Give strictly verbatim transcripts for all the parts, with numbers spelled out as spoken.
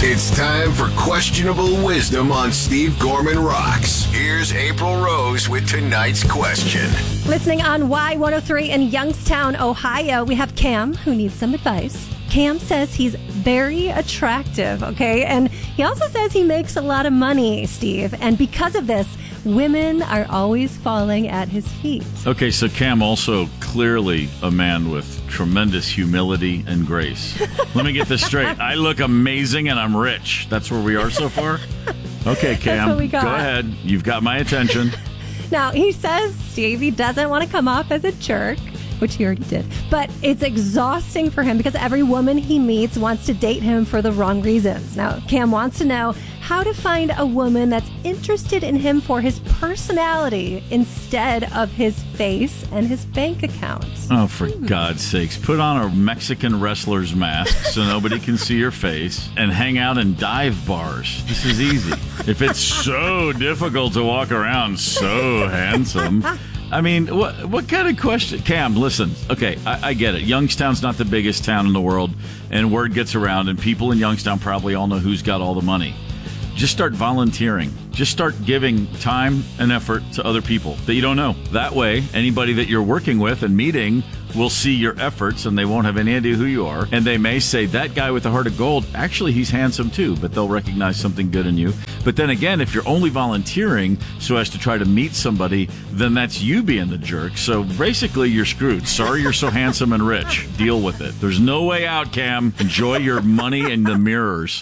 It's time for Questionable Wisdom on Steve Gorman Rocks. Here's April Rose with tonight's question. Listening on Y one oh three in Youngstown, Ohio, we have Cam, who needs some advice. Cam says he's very attractive, okay? And he also says he makes a lot of money, Steve. And because of this, women are always falling at his feet. Okay, so Cam also clearly a man with tremendous humility and grace. Let me get this straight. I look amazing and I'm rich. That's where we are so far? Okay, Cam, That's what we got. Go ahead. You've got my attention. Now, he says, Steve, he doesn't want to come off as a jerk, which he already did. But it's exhausting for him because every woman he meets wants to date him for the wrong reasons. Now, Cam wants to know how to find a woman that's interested in him for his personality instead of his face and his bank account. Oh, for hmm. God's sakes. Put on a Mexican wrestler's mask so nobody can see your face and hang out in dive bars. This is easy. If it's so difficult to walk around so handsome... I mean, what what kind of question? Cam, listen, okay, I, I get it. Youngstown's not the biggest town in the world, and word gets around, and people in Youngstown probably all know who's got all the money. Just start volunteering. Just start giving time and effort to other people that you don't know. That way, anybody that you're working with and meeting will see your efforts, and they won't have any idea who you are. And they may say, that guy with the heart of gold, actually, he's handsome too, but they'll recognize something good in you. But then again, if you're only volunteering so as to try to meet somebody, then that's you being the jerk. So basically, you're screwed. Sorry you're so handsome and rich. Deal with it. There's no way out, Cam. Enjoy your money in the mirrors.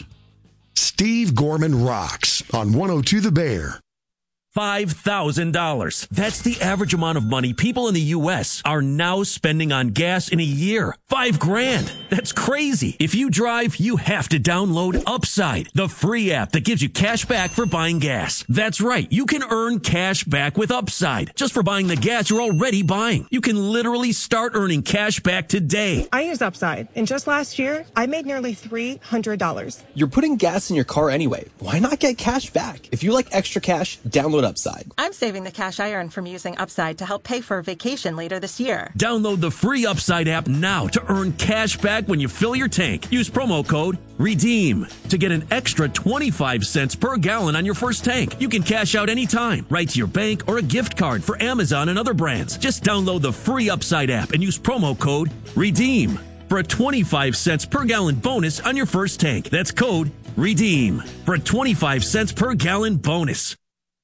Steve Gorman Rocks on one oh two The Bear. five thousand dollars. That's the average amount of money people in the U S are now spending on gas in a year. Five grand. That's crazy. If you drive, you have to download Upside, the free app that gives you cash back for buying gas. That's right. You can earn cash back with Upside just for buying the gas you're already buying. You can literally start earning cash back today. I use Upside, and just last year, I made nearly three hundred dollars. You're putting gas in your car anyway. Why not get cash back? If you like extra cash, download Upside. I'm saving the cash I earn from using Upside to help pay for a vacation later this year. Download the free Upside app now to earn cash back when you fill your tank. Use promo code REDEEM to get an extra twenty-five cents per gallon on your first tank. You can cash out anytime, right to your bank or a gift card for Amazon and other brands. Just download the free Upside app and use promo code REDEEM for a twenty-five cents per gallon bonus on your first tank. That's code REDEEM for a twenty-five cents per gallon bonus.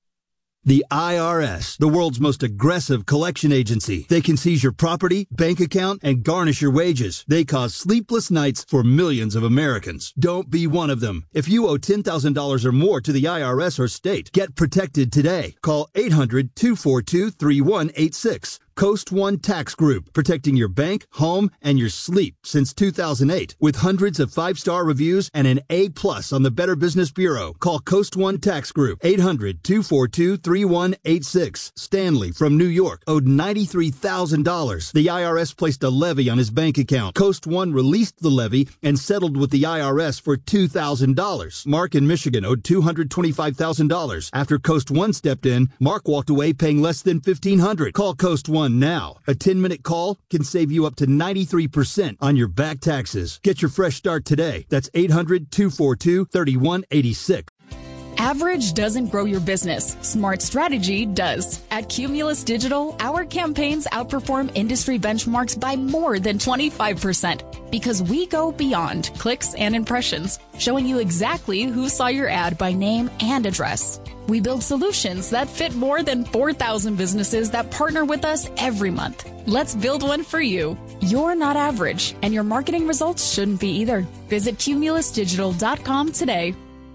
The I R S, the world's most aggressive collection agency. They can seize your property, bank account, and garnish your wages. They cause sleepless nights for millions of Americans. Don't be one of them. If you owe ten thousand dollars or more to the I R S or state, get protected today. Call eight hundred, two four two, three one eight six. Coast One Tax Group, protecting your bank, home, and your sleep since two thousand eight. With hundreds of five-star reviews and an A plus on the Better Business Bureau. Call Coast One Tax Group, eight hundred, two four two, three one eight six. Stanley from New York owed ninety-three thousand dollars. The I R S placed a levy on his bank account. Coast One released the levy and settled with the I R S for two thousand dollars. Mark in Michigan owed two hundred twenty-five thousand dollars. After Coast One stepped in, Mark walked away paying less than fifteen hundred dollars. Call Coast One now. A ten-minute call can save you up to ninety-three percent on your back taxes. Get your fresh start today. That's eight hundred, two four two, three one eight six. Average doesn't grow your business. Smart strategy does. At Cumulus Digital, our campaigns outperform industry benchmarks by more than twenty-five percent because we go beyond clicks and impressions, showing you exactly who saw your ad by name and address. We build solutions that fit more than four thousand businesses that partner with us every month. Let's build one for you. You're not average, and your marketing results shouldn't be either. Visit cumulus digital dot com today.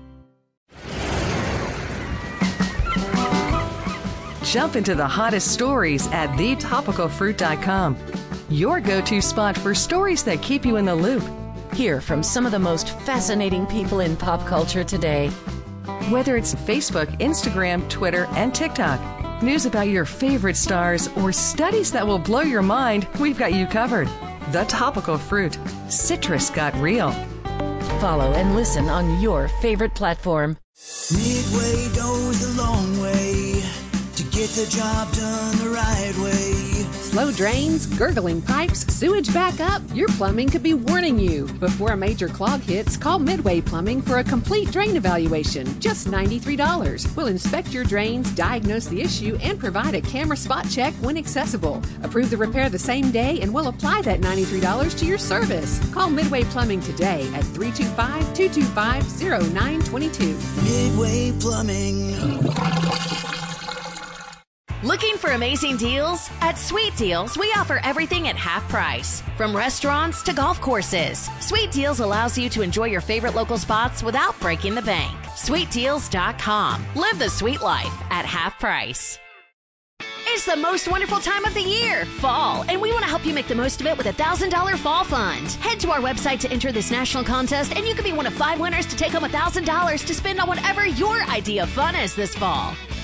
Jump into the hottest stories at the topical fruit dot com. Your go-to spot for stories that keep you in the loop. Hear from some of the most fascinating people in pop culture today. Whether it's Facebook, Instagram, Twitter, and TikTok, news about your favorite stars, or studies that will blow your mind, we've got you covered. The Topical Fruit. Citrus got real. Follow and listen on your favorite platform. Midway goes the long way to get the job done the right way. overflow drains, gurgling pipes, sewage backup, your plumbing could be warning you. Before a major clog hits, call Midway Plumbing for a complete drain evaluation. Just ninety-three dollars. We'll inspect your drains, diagnose the issue, and provide a camera spot check when accessible. Approve the repair the same day, and we'll apply that ninety-three dollars to your service. Call Midway Plumbing today at three two five, two two five, zero nine two two. Midway Plumbing. Looking for amazing deals? At Sweet Deals, we offer everything at half price. From restaurants to golf courses, Sweet Deals allows you to enjoy your favorite local spots without breaking the bank. sweet deals dot com. Live the sweet life at half price. It's the most wonderful time of the year, fall, and we want to help you make the most of it with a one thousand dollars Fall Fund. Head to our website to enter this national contest, and you could be one of five winners to take home one thousand dollars to spend on whatever your idea of fun is this fall.